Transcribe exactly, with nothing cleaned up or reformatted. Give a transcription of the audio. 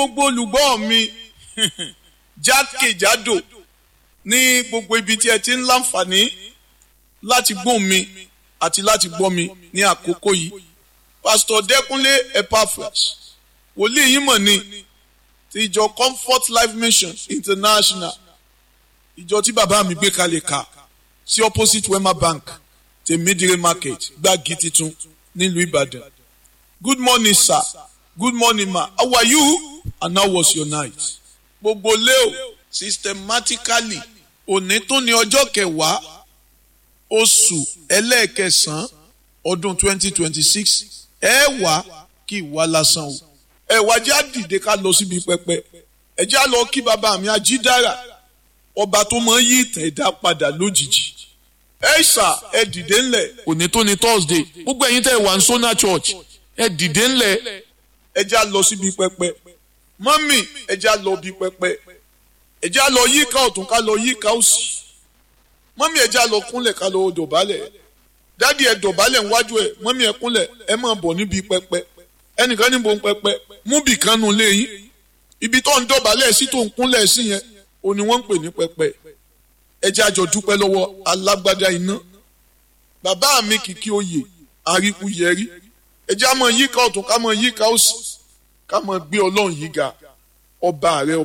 gbogbo olùgbọ́ mi jákèjádò ní gbogbo ibi tí ẹ ti ń láǹfààní láti gbọ́ mi àti láti gbọ́ mi ní àkókò yìí. Pastor Dẹ́kúnlé Epaphras, wòlíì yín mọ̀ ni ti ìjọ Comfort Life Mission International, ìjọ tí bàbá mi gbé kalẹ̀ ká sí opposite Wema Bank Tèmídìrè Market Gbági Titun nílùú Ìbàdàn. Good morning sir, good morning ma, how are you and how was your night? Gbogbo leo systematically òní tó ní ọjọ́ kẹwàá oṣù ẹlẹ́ẹ̀kẹsàn-án ọdún twenty twenty six ẹ wá kí ìwà lásán o. ẹ wá já dìde ká lọ síbi pẹpẹ, ẹ já lọ kí bàbá mi Ajídára, ọba tó máa ń yí ìtàn ẹ̀dá padà lójijì. ẹ ṣà ẹ dìde ńlẹ̀. òní tó ní Thursday, gbogbo ẹ̀yin tẹ́ wà ní Sona Church ẹ dìde ńlẹ̀. ẹ já lọ síbi pẹpẹ, mọ́mì ẹ já lọ bí pẹpẹ, ẹ já lọ yíká ọ̀tún ká lọ yíká òsì, mọ́mì ẹ já lọ kúnlẹ̀ ká lọ dọ̀bálẹ̀, dádì ẹ dọ̀bálẹ̀ níwájú ẹ, mọ́mì ẹ kúnlẹ̀, ẹ máa bọ̀ níbi pẹpẹ. ẹnìkan níbo ń pẹpẹ, mú bì kan nù lé yín, ibi tó ń dọ̀bálẹ̀ sí tó ń kúnlẹ̀ sí yẹn ó ní wọ́n ń pè ní pẹpẹ. ẹ jẹ́ àjọ dúpẹ́ lọ́wọ́ alágbádá iná, bàbá mi kìkì oyè àríkúyẹrí. ẹ jẹ́ á máa yíká ọ̀tún ká máa yíká òsì ká máa gbé Ọlọ́run yìí ga, ọba rẹ